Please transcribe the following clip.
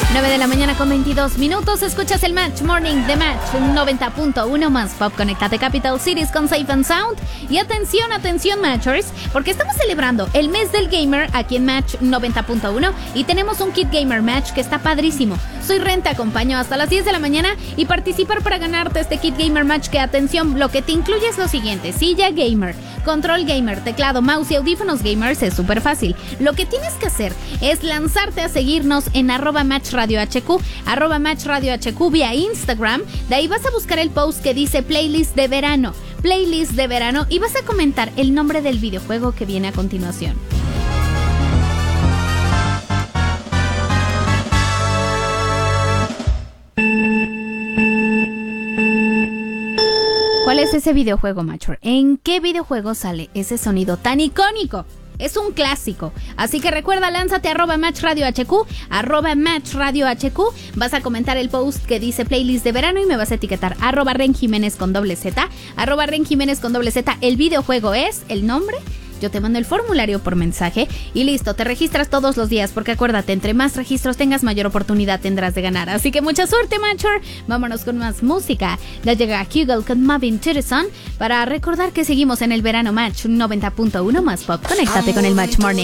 9 de la mañana con 22 minutos. Escuchas el Match Morning de Match 90.1 más Pop. Conéctate Capital Cities con Safe and Sound. Y atención, atención Matchers, porque estamos celebrando el mes del gamer aquí en Match 90.1 y tenemos un kit gamer match que está padrísimo. Soy Ren, te acompaño hasta las 10 de la mañana y participar para ganarte este kit gamer match que, atención, lo que te incluye es lo siguiente: silla gamer, control gamer, teclado, mouse y audífonos gamers. Es súper fácil. Lo que tienes que hacer es lanzarte a seguirnos en @MatchRadioHQ, @MatchRadioHQ vía Instagram. De ahí vas a buscar el post que dice playlist de verano, y vas a comentar el nombre del videojuego que viene a continuación. ¿Cuál es ese videojuego, Matcher? ¿En qué videojuego sale ese sonido tan icónico? Es un clásico, así que recuerda, lánzate a @MatchRadioHQ, @MatchRadioHQ, vas a comentar el post que dice playlist de verano y me vas a etiquetar @RenJiménez con doble Z, @RenJiménez con doble Z, el videojuego es, el nombre, yo te mando el formulario por mensaje y listo, te registras todos los días, porque acuérdate, entre más registros tengas, mayor oportunidad tendrás de ganar. Así que mucha suerte, Matcher. Vámonos con más música. Ya llega Kugel con Marvin Tutterson para recordar que seguimos en el verano Match 90.1 más Pop. Conéctate con el Match Morning.